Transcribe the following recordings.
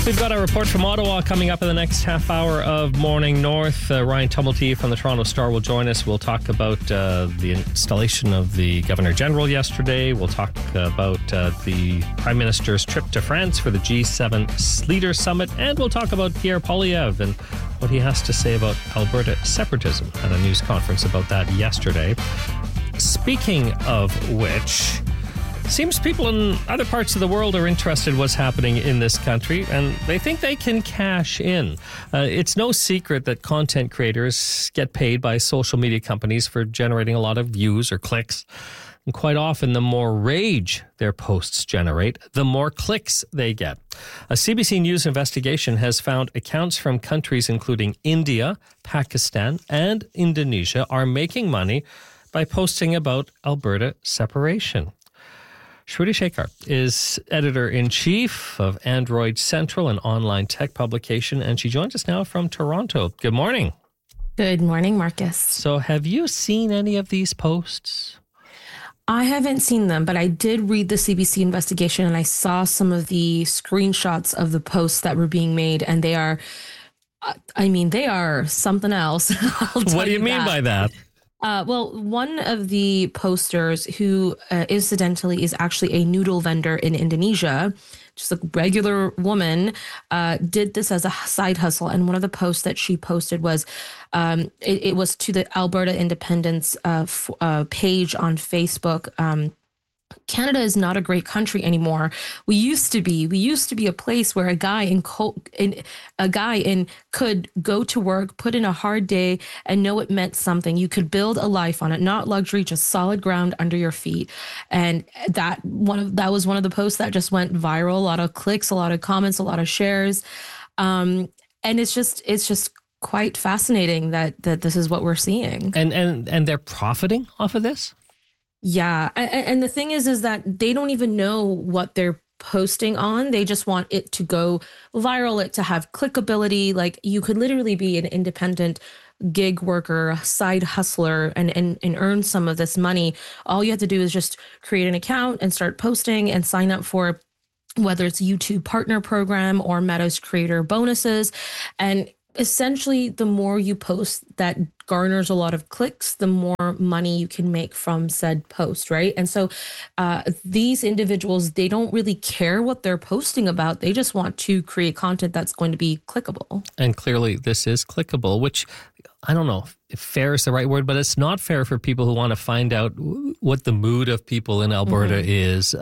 We've got a report from Ottawa coming up in the next half hour of Morning North. Ryan Tumblety from the Toronto Star will join us. We'll talk about the installation of the Governor General yesterday. We'll talk about the Prime Minister's trip to France for the G7 Leaders Summit. And we'll talk about Pierre Poilievre and what he has to say about Alberta separatism at a news conference about that yesterday. Speaking of which, seems people in other parts of the world are interested in what's happening in this country, and they think they can cash in. It's no secret that content creators get paid by social media companies for generating a lot of views or clicks. And quite often, the more rage their posts generate, the more clicks they get. A CBC News investigation has found accounts from countries including India, Pakistan, and Indonesia are making money by posting about Alberta separation. Shruti Shekhar is editor-in-chief of Android Central, an online tech publication, and she joins us now from Toronto. Good morning. Good morning, Marcus. So have you seen any of these posts? I haven't seen them, but I did read the CBC investigation and I saw some of the screenshots of the posts that were being made, and they are something else. What do you mean by that? Well, one of the posters, who incidentally is actually a noodle vendor in Indonesia, just a regular woman, did this as a side hustle. And one of the posts that she posted was, it was to the Alberta Independence page on Facebook. Canada is not a great country anymore. We used to be a place where a guy could go to work, put in a hard day, and know it meant something. You could build a life on it, not luxury, just solid ground under your feet. And that was one of the posts that just went viral. A lot of clicks, a lot of comments, a lot of shares, and it's just quite fascinating that this is what we're seeing. And they're profiting off of this? Yeah. And the thing is that they don't even know what they're posting on. They just want it to go viral, it to have clickability. Like, you could literally be an independent gig worker, side hustler, and earn some of this money. All you have to do is just create an account and start posting and sign up for whether it's YouTube Partner Program or Meta's creator bonuses. And essentially, the more you post that garners a lot of clicks, the more money you can make from said post, right? And so these individuals, they don't really care what they're posting about. They just want to create content that's going to be clickable. And clearly this is clickable, which I don't know if fair is the right word, but it's not fair for people who want to find out what the mood of people in Alberta is.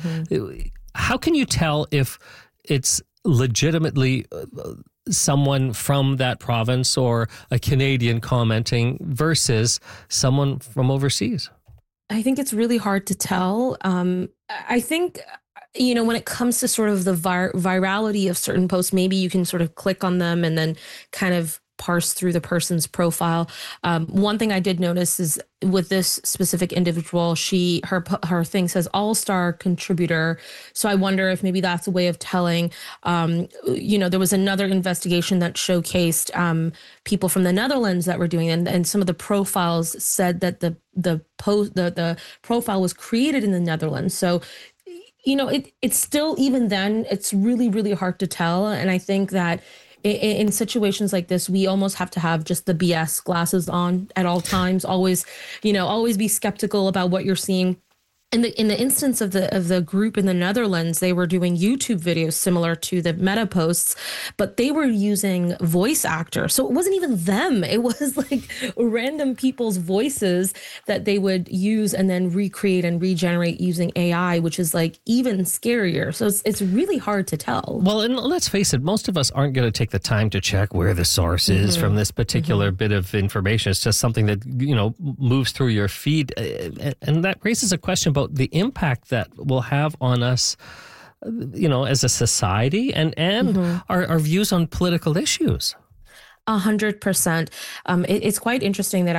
How can you tell if it's legitimately someone from that province or a Canadian commenting versus someone from overseas? I think it's really hard to tell. I think, when it comes to sort of the virality of certain posts, maybe you can sort of click on them and then kind of parse through the person's profile. One thing I did notice is with this specific individual, her thing says all-star contributor. So I wonder if maybe that's a way of telling. There was another investigation that showcased people from the Netherlands that were doing it, and some of the profiles said that the profile was created in the Netherlands. So it's still, even then, it's really, really hard to tell. And I think that in situations like this, we almost have to have just the BS glasses on at all times. Always be skeptical about what you're seeing. In the instance of the group in the Netherlands, they were doing YouTube videos similar to the Meta posts, but they were using voice actors. So it wasn't even them. It was like random people's voices that they would use and then recreate and regenerate using AI, which is like even scarier. So it's really hard to tell. Well, and let's face it, most of us aren't going to take the time to check where the source is from this particular bit of information. It's just something that, moves through your feed. And that raises a question about the impact that will have on us, as a society and our views on political issues. 100%. It's quite interesting that I was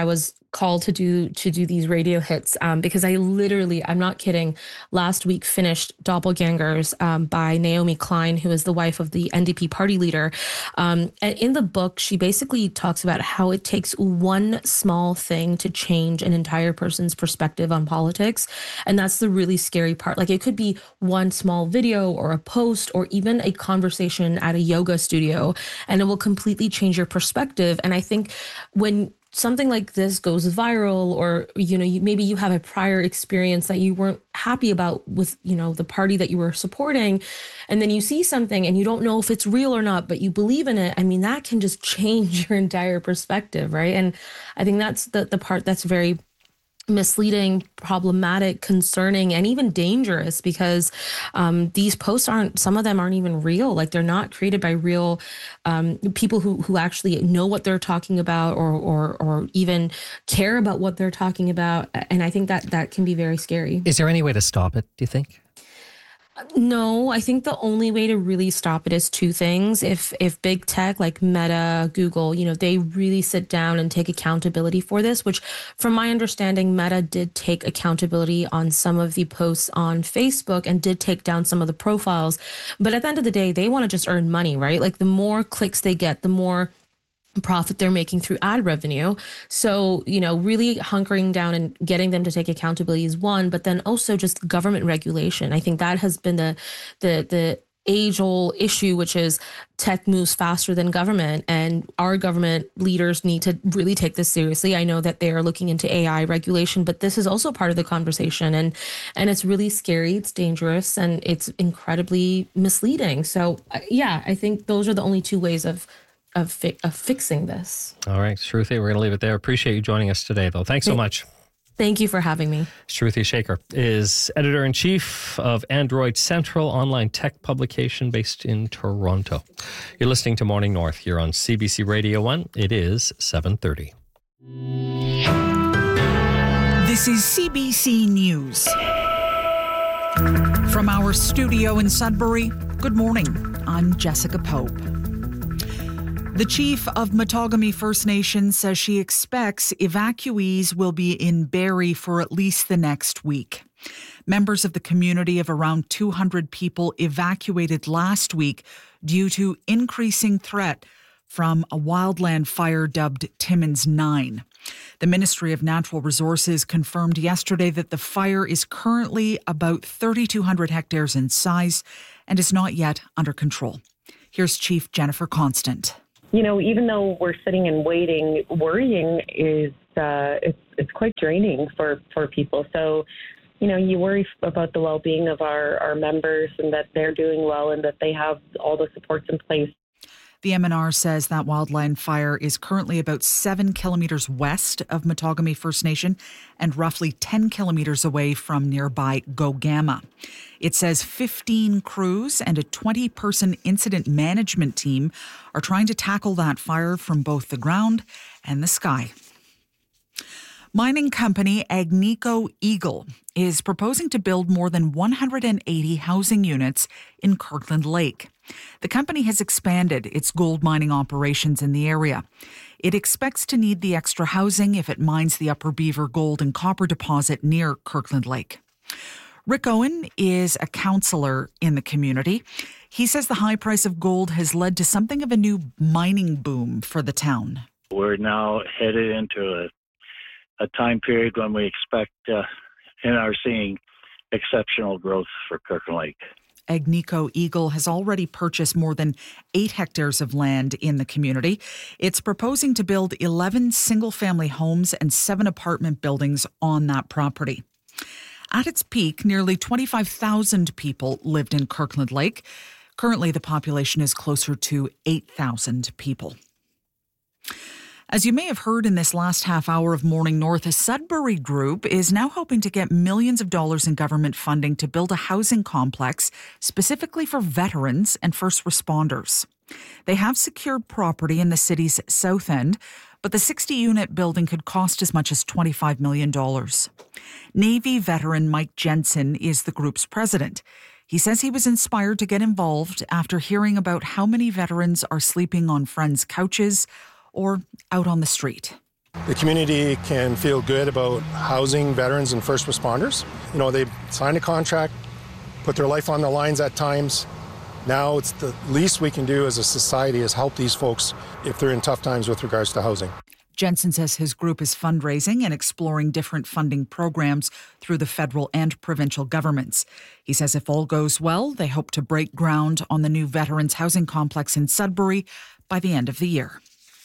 call to do these radio hits because I'm not kidding, last week finished Doppelgangers by Naomi Klein, who is the wife of the NDP party leader. And in the book, she basically talks about how it takes one small thing to change an entire person's perspective on politics. And that's the really scary part. Like, it could be one small video or a post or even a conversation at a yoga studio, and it will completely change your perspective. And I think when something like this goes viral, or maybe you have a prior experience that you weren't happy about with the party that you were supporting, and then you see something and you don't know if it's real or not, but you believe in it, I mean, that can just change your entire perspective, right? And I think that's the part that's very misleading, problematic, concerning, and even dangerous, because these posts some of them aren't even real. Like, they're not created by real people who actually know what they're talking about, or even care about what they're talking about. And I think that can be very scary. Is there any way to stop it, do you think? No, I think the only way to really stop it is two things. If big tech like Meta, Google, they really sit down and take accountability for this, which from my understanding, Meta did take accountability on some of the posts on Facebook and did take down some of the profiles. But at the end of the day, they want to just earn money, right? Like, the more clicks they get, the more profit they're making through ad revenue. So, really hunkering down and getting them to take accountability is one, but then also just government regulation. I think that has been the age-old issue, which is tech moves faster than government, and our government leaders need to really take this seriously. I know that they are looking into AI regulation, but this is also part of the conversation, and it's really scary, it's dangerous, and it's incredibly misleading. So, yeah, I think those are the only two ways of fixing this. All right, Shruti, we're going to leave it there. Appreciate you joining us today, though. Thanks so much. Thank you for having me. Shruti Shaker is editor-in-chief of Android Central, online tech publication based in Toronto. You're listening to Morning North here on CBC Radio 1. It is 7:30. This is CBC News. From our studio in Sudbury, good morning. I'm Jessica Pope. The chief of Matagami First Nation says she expects evacuees will be in Barrie for at least the next week. Members of the community of around 200 people evacuated last week due to increasing threat from a wildland fire dubbed Timmins 9. The Ministry of Natural Resources confirmed yesterday that the fire is currently about 3,200 hectares in size and is not yet under control. Here's Chief Jennifer Constant. Even though we're sitting and waiting, worrying is it's quite draining for people. So, you worry about the well-being of our members and that they're doing well and that they have all the supports in place. The MNR says that wildland fire is currently about 7 kilometres west of Matagami First Nation and roughly 10 kilometres away from nearby Gogama. It says 15 crews and a 20-person incident management team are trying to tackle that fire from both the ground and the sky. Mining company Agnico Eagle is proposing to build more than 180 housing units in Kirkland Lake. The company has expanded its gold mining operations in the area. It expects to need the extra housing if it mines the Upper Beaver gold and copper deposit near Kirkland Lake. Rick Owen is a councillor in the community. He says the high price of gold has led to something of a new mining boom for the town. We're now headed into a time period when we expect and are seeing exceptional growth for Kirkland Lake. Agnico Eagle has already purchased more than 8 hectares of land in the community. It's proposing to build 11 single-family homes and 7 apartment buildings on that property. At its peak, nearly 25,000 people lived in Kirkland Lake. Currently, the population is closer to 8,000 people. As you may have heard in this last half hour of Morning North, a Sudbury group is now hoping to get millions of dollars in government funding to build a housing complex specifically for veterans and first responders. They have secured property in the city's south end, but the 60-unit building could cost as much as $25 million. Navy veteran Mike Jensen is the group's president. He says he was inspired to get involved after hearing about how many veterans are sleeping on friends' couches or out on the street. The community can feel good about housing veterans and first responders. You know, they signed a contract, put their life on the lines at times. Now it's the least we can do as a society is help these folks if they're in tough times with regards to housing. Jensen says his group is fundraising and exploring different funding programs through the federal and provincial governments. He says if all goes well, they hope to break ground on the new Veterans Housing Complex in Sudbury by the end of the year.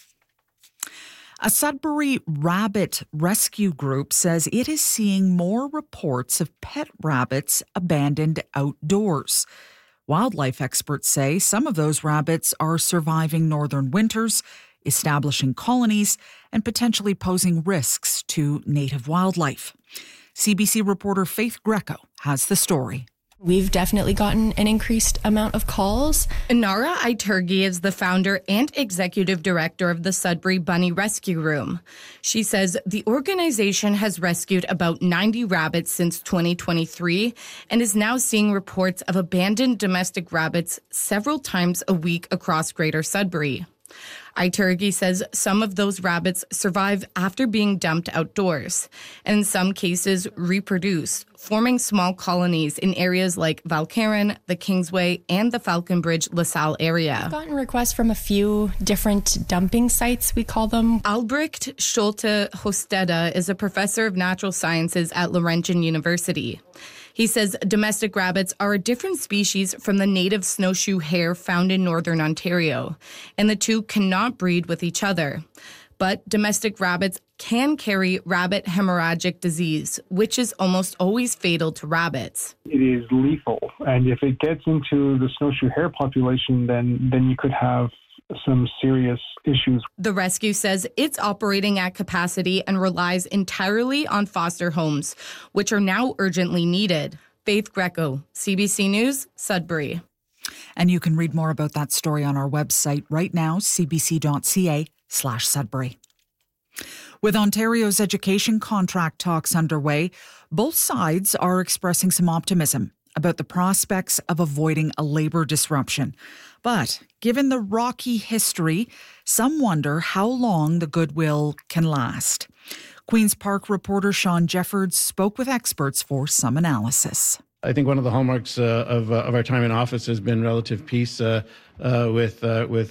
A Sudbury rabbit rescue group says it is seeing more reports of pet rabbits abandoned outdoors. Wildlife experts say some of those rabbits are surviving northern winters, establishing colonies, and potentially posing risks to native wildlife. CBC reporter Faith Greco has the story. We've definitely gotten an increased amount of calls. Inara Iturgi is the founder and executive director of the Sudbury Bunny Rescue Room. She says the organization has rescued about 90 rabbits since 2023 and is now seeing reports of abandoned domestic rabbits several times a week across Greater Sudbury. Iturgi says some of those rabbits survive after being dumped outdoors, and in some cases reproduce, forming small colonies in areas like Valcaron, the Kingsway, and the Falconbridge LaSalle area. I've gotten requests from a few different dumping sites, we call them. Albrecht Schulte Hosteda is a professor of natural sciences at Laurentian University. He says domestic rabbits are a different species from the native snowshoe hare found in northern Ontario, and the two cannot breed with each other. But domestic rabbits can carry rabbit hemorrhagic disease, which is almost always fatal to rabbits. It is lethal, and if it gets into the snowshoe hare population, then you could have some serious issues. The rescue says it's operating at capacity and relies entirely on foster homes, which are now urgently needed. Faith Greco, CBC News, Sudbury. And you can read more about that story on our website right now, cbc.ca/Sudbury. With Ontario's education contract talks underway, both sides are expressing some optimism about the prospects of avoiding a labour disruption. But given the rocky history, some wonder how long the goodwill can last. Queen's Park reporter Sean Jeffords spoke with experts for some analysis. I think one of the hallmarks of our time in office has been relative peace with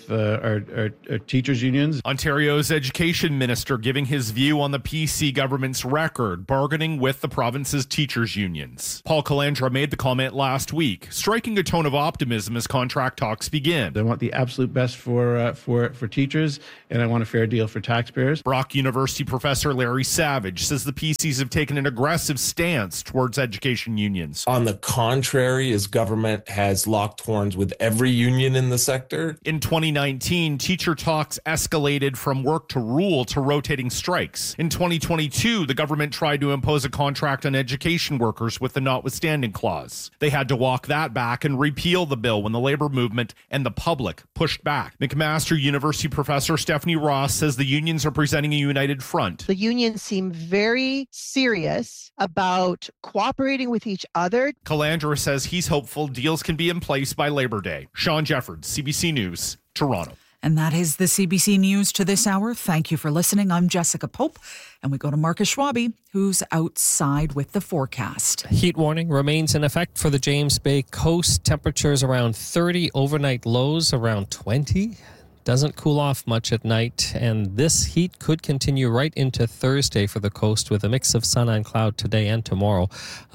our teachers' unions. Ontario's education minister giving his view on the PC government's record bargaining with the province's teachers' unions. Paul Calandra made the comment last week, striking a tone of optimism as contract talks begin. I want the absolute best for teachers, and I want a fair deal for taxpayers. Brock University professor Larry Savage says the PCs have taken an aggressive stance towards education unions. On the contrary, his government has locked horns with every union in the sector. In 2019, teacher talks escalated from work to rule to rotating strikes. In 2022, the government tried to impose a contract on education workers with the notwithstanding clause. They had to walk that back and repeal the bill when the labor movement and the public pushed back. McMaster University professor Stephanie Ross says the unions are presenting a united front. The unions seem very serious about cooperating with each other. Calandra says he's hopeful deals can be in place by Labor Day. Sean Jeffords, CBC News, Toronto. And that is the CBC News to this hour. Thank you for listening. I'm Jessica Pope, and we go to Marcus Schwabe, who's outside with the forecast. Heat warning remains in effect for the James Bay coast. Temperatures around 30, overnight lows around 20. Doesn't cool off much at night, and this heat could continue right into Thursday for the coast with a mix of sun and cloud today and tomorrow.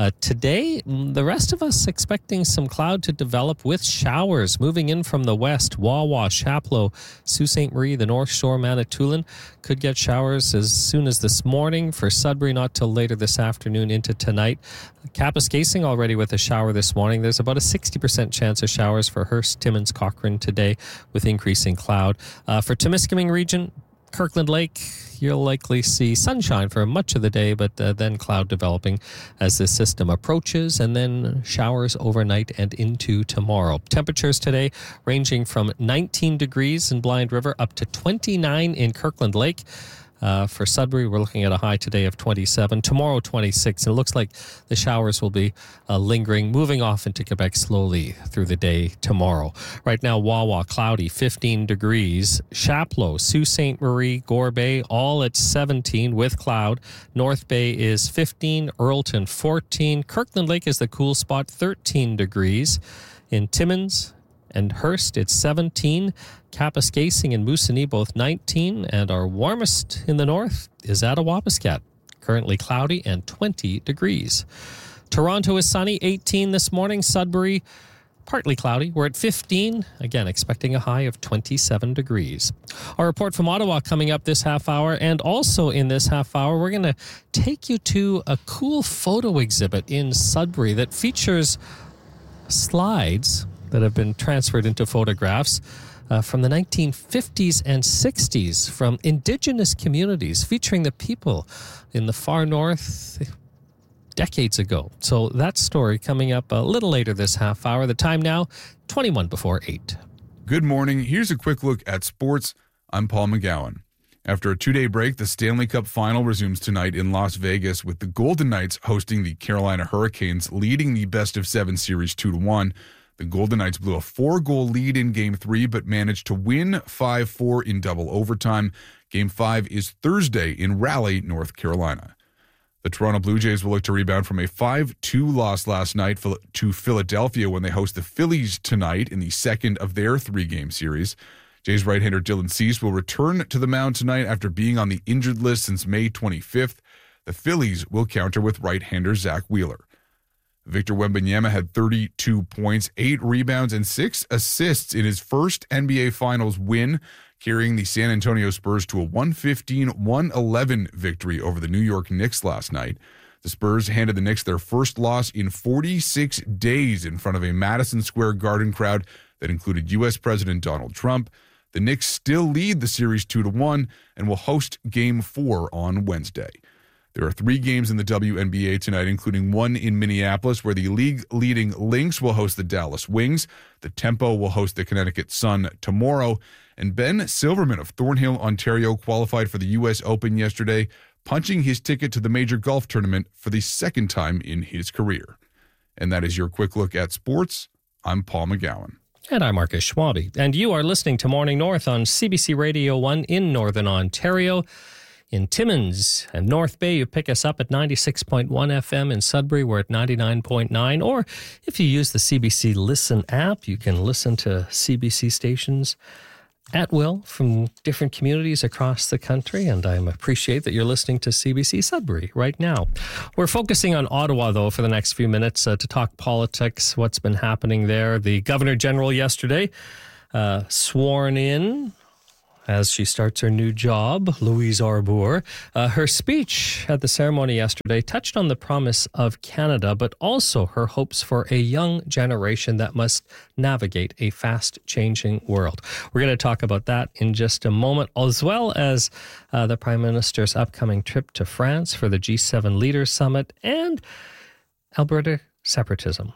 Today, the rest of us expecting some cloud to develop with showers moving in from the west. Wawa, Chapleau, Sault Ste. Marie, the North Shore, Manitoulin could get showers as soon as this morning. For Sudbury, not till later this afternoon into tonight. Kapuskasing already with a shower this morning. There's about a 60% chance of showers for Hearst, Timmins, Cochrane today with increasing cloud. For Temiskaming region, Kirkland Lake, you'll likely see sunshine for much of the day, but then cloud developing as the system approaches, and then showers overnight and into tomorrow. Temperatures today ranging from 19 degrees in Blind River up to 29 in Kirkland Lake. For Sudbury, we're looking at a high today of 27. Tomorrow, 26. And it looks like the showers will be lingering, moving off into Quebec slowly through the day tomorrow. Right now, Wawa, cloudy, 15 degrees. Chapleau, Sault Ste. Marie, Gore Bay, all at 17 with cloud. North Bay is 15. Earlton, 14. Kirkland Lake is the cool spot, 13 degrees. In Timmins and Hearst, it's 17. Kapuskasing and Moosonee, both 19. And our warmest in the north is at Awapiskat, currently cloudy and 20 degrees. Toronto is sunny, 18 this morning. Sudbury, partly cloudy. We're at 15. Again, expecting a high of 27 degrees. Our report from Ottawa coming up this half hour. And also in this half hour, we're going to take you to a cool photo exhibit in Sudbury that features slides that have been transferred into photographs from the 1950s and 60s from Indigenous communities featuring the people in the far north decades ago. So that story coming up a little later this half hour. The time now, 21 before 8. Good morning. Here's a quick look at sports. I'm Paul McGowan. After a 2-day break, the Stanley Cup Final resumes tonight in Las Vegas with the Golden Knights hosting the Carolina Hurricanes, leading the best-of-7 series 2-1. The Golden Knights blew a 4-goal lead in Game 3, but managed to win 5-4 in double overtime. Game 5 is Thursday in Raleigh, North Carolina. The Toronto Blue Jays will look to rebound from a 5-2 loss last night to Philadelphia when they host the Phillies tonight in the second of their 3-game series. Jays right-hander Dylan Cease will return to the mound tonight after being on the injured list since May 25th. The Phillies will counter with right-hander Zach Wheeler. Victor Wembanyama had 32 points, 8 rebounds, and 6 assists in his first NBA Finals win, carrying the San Antonio Spurs to a 115-111 victory over the New York Knicks last night. The Spurs handed the Knicks their first loss in 46 days in front of a Madison Square Garden crowd that included U.S. President Donald Trump. The Knicks still lead the series 2-1 and will host Game 4 on Wednesday. There are 3 games in the WNBA tonight, including one in Minneapolis, where the league-leading Lynx will host the Dallas Wings. The Tempo will host the Connecticut Sun tomorrow. And Ben Silverman of Thornhill, Ontario, qualified for the U.S. Open yesterday, punching his ticket to the major golf tournament for the second time in his career. And that is your quick look at sports. I'm Paul McGowan. And I'm Marcus Schwabe. And you are listening to Morning North on CBC Radio 1 in Northern Ontario. In Timmins and North Bay, you pick us up at 96.1 FM. In Sudbury, we're at 99.9. Or if you use the CBC Listen app, you can listen to CBC stations at will from different communities across the country. And I appreciate that you're listening to CBC Sudbury right now. We're focusing on Ottawa, though, for the next few minutes to talk politics, what's been happening there. The Governor General yesterday sworn in as she starts her new job, Louise Arbour. Her speech at the ceremony yesterday touched on the promise of Canada, but also her hopes for a young generation that must navigate a fast-changing world. We're going to talk about that in just a moment, as well as the Prime Minister's upcoming trip to France for the G7 Leaders Summit and Alberta separatism.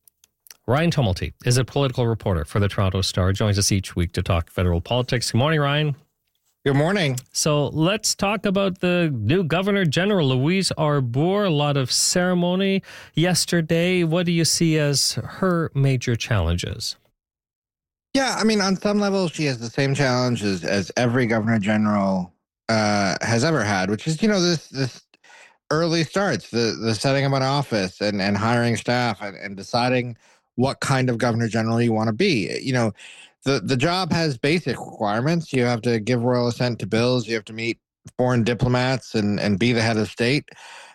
Ryan Tumulty is a political reporter for the Toronto Star, joins us each week to talk federal politics. Good morning, Ryan. Good morning. So let's talk about the new Governor General, Louise Arbour. A lot of ceremony yesterday. What do you see as her major challenges? Yeah, I mean, on some level, she has the same challenge as every Governor General has ever had, which is, this early starts, the setting of an office and hiring staff and deciding what kind of Governor General you want to be. The job has basic requirements. You have to give royal assent to bills. You have to meet foreign diplomats and be the head of state.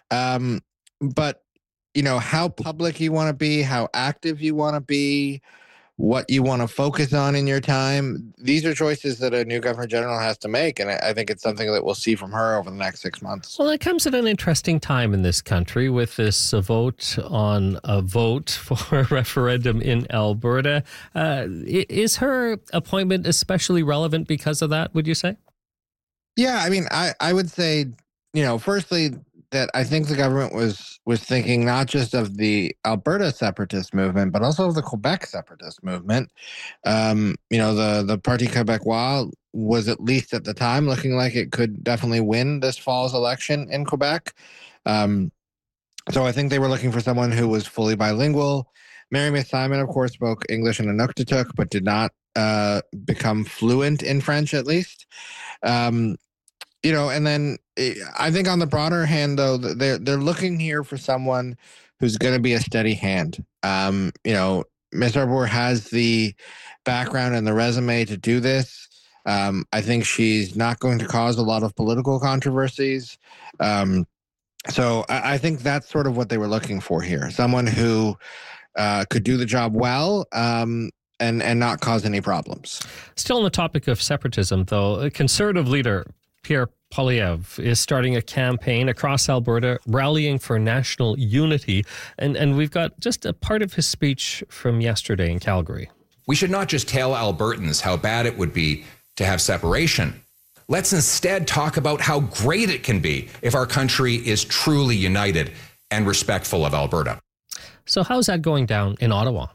But, how public you want to be, how active you want to be, what you want to focus on in your time. These are choices that a new Governor General has to make, and I think it's something that we'll see from her over the next 6 months. Well, it comes at an interesting time in this country with this vote for a referendum in Alberta. Is her appointment especially relevant because of that, would you say? Yeah, I mean, I would say, firstly, that I think the government was thinking not just of the Alberta separatist movement, but also of the Quebec separatist movement. The Parti Québécois was, at least at the time, looking like it could definitely win this fall's election in Quebec. So I think they were looking for someone who was fully bilingual. Mary Simon, of course, spoke English and Inuktitut, but did not become fluent in French, at least. And then I think on the broader hand, though, they're looking here for someone who's going to be a steady hand. Ms. Arbour has the background and the resume to do this. I think she's not going to cause a lot of political controversies. So I think that's sort of what they were looking for here. Someone who could do the job well and not cause any problems. Still on the topic of separatism, though, a Conservative leader, Pierre Poilievre, is starting a campaign across Alberta rallying for national unity. And we've got just a part of his speech from yesterday in Calgary. We should not just tell Albertans how bad it would be to have separation. Let's instead talk about how great it can be if our country is truly united and respectful of Alberta. So how's that going down in Ottawa?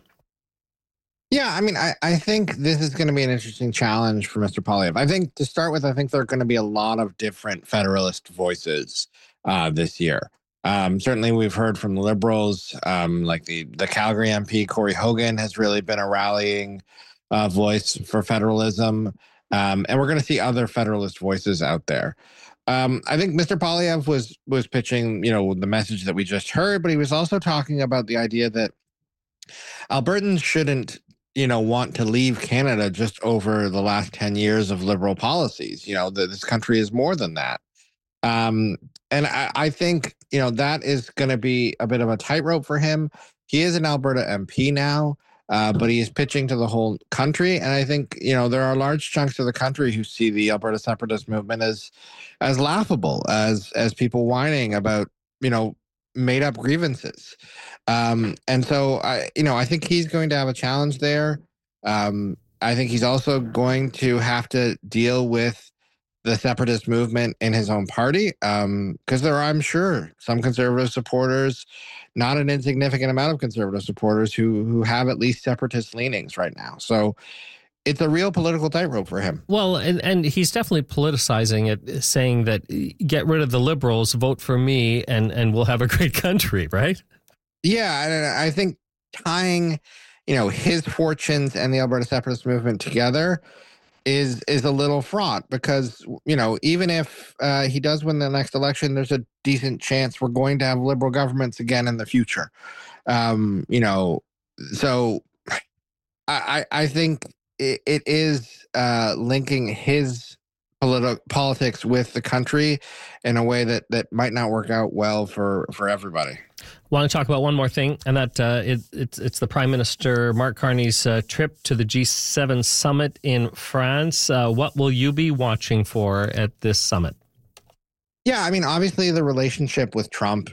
Yeah, I mean, I think this is going to be an interesting challenge for Mr. Poilievre. I think to start with, I think there are going to be a lot of different Federalist voices this year. Certainly, we've heard from the Liberals, like the Calgary MP, Corey Hogan, has really been a rallying voice for federalism. And we're going to see other Federalist voices out there. I think Mr. Poilievre was pitching, the message that we just heard, but he was also talking about the idea that Albertans shouldn't, want to leave Canada just over the last 10 years of Liberal policies. This country is more than that. And I think, that is going to be a bit of a tightrope for him. He is an Alberta MP now, but he is pitching to the whole country. And I think, there are large chunks of the country who see the Alberta separatist movement as laughable, as people whining about, made up grievances. And so I think he's going to have a challenge there. I think he's also going to have to deal with the separatist movement in his own party, because there are, I'm sure, some conservative supporters, not an insignificant amount of conservative supporters who have at least separatist leanings right now. So it's a real political tightrope for him. Well, and he's definitely politicizing it, saying that get rid of the Liberals, vote for me, and we'll have a great country, right? Yeah, and I think tying, his fortunes and the Alberta separatist movement together is a little fraught, because, even if he does win the next election, there's a decent chance we're going to have Liberal governments again in the future. So I think it is linking his politics with the country in a way that might not work out well for everybody. Want to talk about one more thing, and that it's the Prime Minister Mark Carney's trip to the G7 summit in France. What will you be watching for at this summit? Yeah, I mean, obviously the relationship with Trump